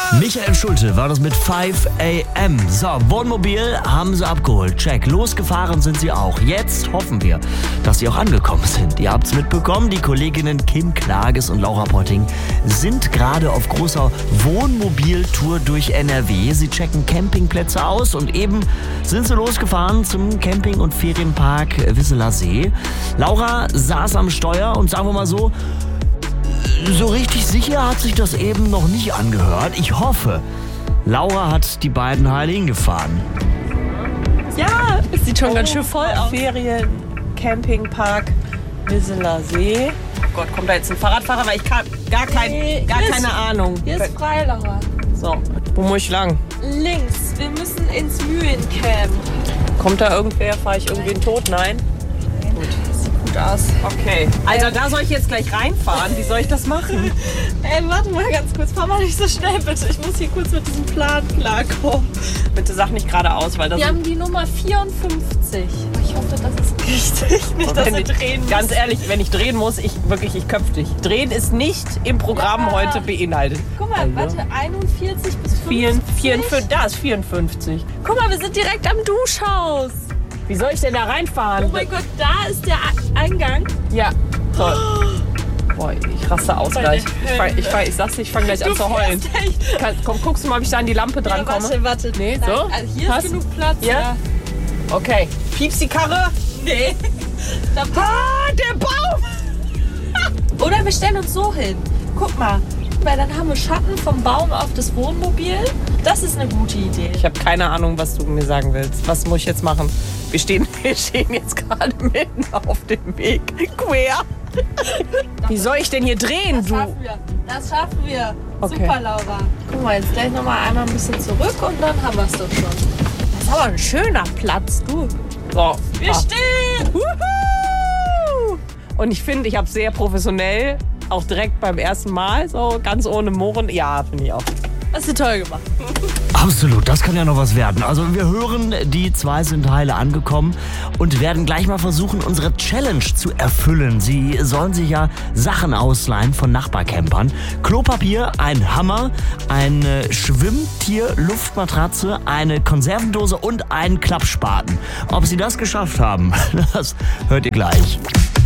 Michael Schulte war das mit 5 AM. So, Wohnmobil haben sie abgeholt. Check. Losgefahren sind sie auch. Jetzt hoffen wir, dass sie auch angekommen sind. Ihr habt's mitbekommen, die Kolleginnen Kim Klages und Laura Potting sind gerade auf großer Wohnmobiltour durch NRW. Sie checken Campingplätze aus und eben sind sie losgefahren zum Camping- und Ferienpark Wisseler See. Laura saß am Steuer und sagen wir mal so richtig sicher hat sich das eben noch nicht angehört. Ich hoffe, Laura hat die beiden heil hingefahren. Ja, es sieht schon ganz schön voll aus. Ferien, Campingpark, Wisseler See. Oh Gott, kommt da jetzt ein Fahrradfahrer? Weil ich habe gar keine Ahnung. Hier ist frei, Laura. So, wo muss ich lang? Links, wir müssen ins Mühlencamp. Kommt da irgendwer? Fahre ich irgendwen tot? Nein? Gut. Sieht gut aus. Okay. Alter, da soll ich jetzt gleich reinfahren. Wie soll ich das machen? Ey, warte mal ganz kurz. Fahr mal nicht so schnell, bitte. Ich muss hier kurz mit diesem Plan klarkommen. Bitte sag nicht geradeaus, weil das... Wir haben die Nummer 54. Ich hoffe, das ist richtig. Nicht, dass wir drehen müssen. Ganz ehrlich, wenn ich drehen muss, ich köpf dich. Drehen ist nicht im Programm heute beinhaltet. Guck mal, warte, 41 bis 50. Da ist 54. Guck mal, wir sind direkt am Duschhaus. Wie soll ich denn da reinfahren? Oh mein Gott, da ist der Eingang. Ja, toll. Boah, ich raste aus gleich. Ich sag's dir, ich fange gleich an zu heulen. Komm, guckst du mal, ob ich da an die Lampe dran komme? Warte. Nee, nein, so? also hier ist genug Platz. Ja? Okay. Piepst die Karre? Nee. Der Baum! Oder wir stellen uns so hin. Guck mal, weil dann haben wir Schatten vom Baum auf das Wohnmobil. Das ist eine gute Idee. Ich habe keine Ahnung, was du mir sagen willst. Was muss ich jetzt machen? Wir stehen jetzt gerade mitten auf dem Weg. Quer. Wie soll ich denn hier drehen, du? Das schaffen wir. Okay. Super, Laura. Guck mal, jetzt gleich nochmal einmal ein bisschen zurück und dann haben wir es doch schon. Das ist aber ein schöner Platz, du. So. Wir stehen! Wuhu! Und ich finde, ich habe sehr professionell, auch direkt beim ersten Mal, so ganz ohne Murren. Ja, finde ich auch. Hast du toll gemacht. Absolut, das kann ja noch was werden. Also wir hören, die zwei sind heile angekommen und werden gleich mal versuchen, unsere Challenge zu erfüllen. Sie sollen sich ja Sachen ausleihen von Nachbarcampern. Klopapier, ein Hammer, eine Schwimmtier-Luftmatratze, eine Konservendose und einen Klappspaten. Ob sie das geschafft haben, das hört ihr gleich.